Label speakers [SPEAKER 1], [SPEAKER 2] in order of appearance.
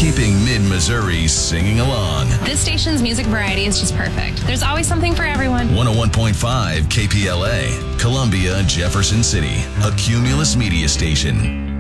[SPEAKER 1] keeping mid-Missouri singing along.
[SPEAKER 2] This station's music variety is just perfect. There's always something for everyone.
[SPEAKER 1] 101.5 KPLA, Columbia, Jefferson City, a Cumulus Media station.